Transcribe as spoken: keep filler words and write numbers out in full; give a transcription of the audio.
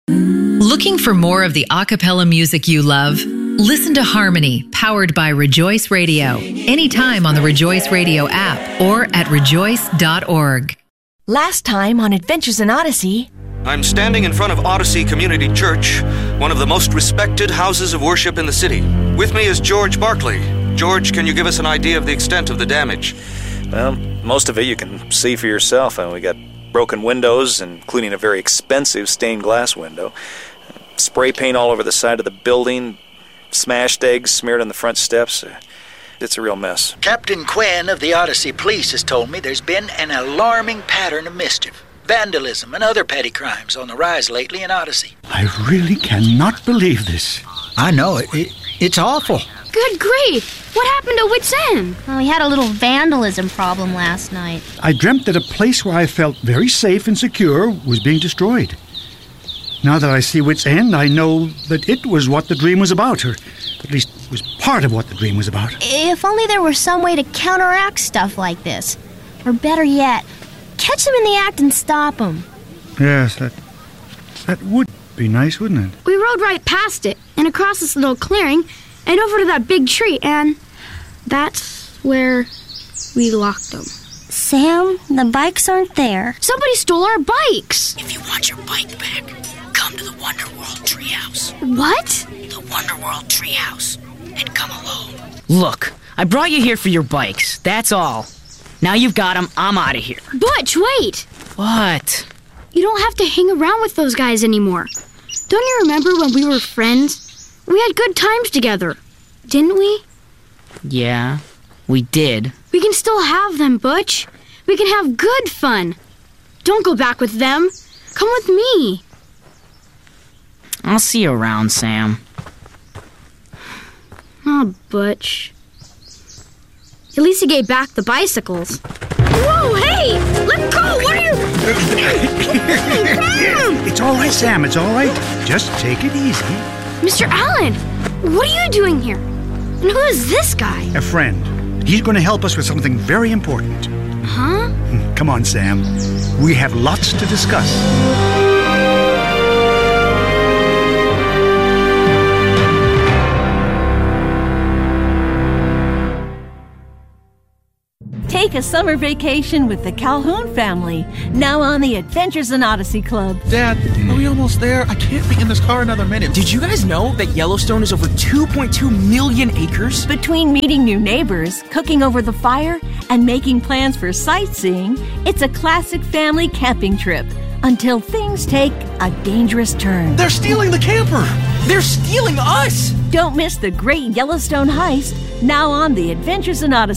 Looking for more of the a cappella music you love? Listen to Harmony, powered by Rejoice Radio, anytime on the Rejoice Radio app or at rejoice dot org. Last time on Adventures in Odyssey... I'm standing in front of Odyssey Community Church, one of the most respected houses of worship in the city. With me is George Barkley. George, can you give us an idea of the extent of the damage? Well, most of it you can see for yourself. And we got broken windows, including a very expensive stained glass window. Spray paint all over the side of the building. Smashed eggs smeared on the front steps. It's a real mess. Captain Quinn of the Odyssey Police has told me there's been an alarming pattern of mischief, vandalism, and other petty crimes on the rise lately in Odyssey. I really cannot believe this. I know it. it it's awful. Good grief! What happened to Wits End? Well, we had a little vandalism problem last night. I dreamt that a place where I felt very safe and secure was being destroyed. Now that I see Wits End, I know that it was what the dream was about, or at least was part of what the dream was about. If only there were some way to counteract stuff like this. Or better yet, catch them in the act and stop them. Yes, that, that would be nice, wouldn't it? We rode right past it, and across this little clearing, and over to that big tree, and that's where we locked them. Sam, the bikes aren't there. Somebody stole our bikes. If you want your bike back, come to the Wonderworld Treehouse. What? The Wonderworld Treehouse. And come alone. Look, I brought you here for your bikes. That's all. Now you've got them, I'm out of here. Butch, wait! What? You don't have to hang around with those guys anymore. Don't you remember when we were friends? We had good times together, didn't we? Yeah, we did. We can still have them, Butch. We can have good fun. Don't go back with them. Come with me. I'll see you around, Sam. Oh, Butch. At least he gave back the bicycles. Whoa, hey! Let go! What are you... It's all right, Sam. It's all right. Just take it easy. Mister Allen, what are you doing here? And who is this guy? A friend. He's going to help us with something very important. Huh? Come on, Sam. We have lots to discuss. Take a summer vacation with the Calhoun family, now on the Adventures in Odyssey Club. Dad, are we almost there? I can't be in this car another minute. Did you guys know that Yellowstone is over two point two million acres? Between meeting new neighbors, cooking over the fire, and making plans for sightseeing, it's a classic family camping trip until things take a dangerous turn. They're stealing the camper! They're stealing us! Don't miss the Great Yellowstone Heist, now on the Adventures in Odyssey.